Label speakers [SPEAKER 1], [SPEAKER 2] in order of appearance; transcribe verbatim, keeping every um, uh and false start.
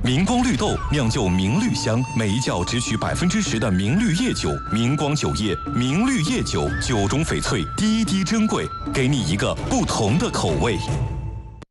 [SPEAKER 1] 明光绿豆酿就明绿香，每一窖只取百分之十的明绿叶酒。明光酒业明绿叶酒，酒中翡翠，滴滴珍贵，给你一个不同的口味。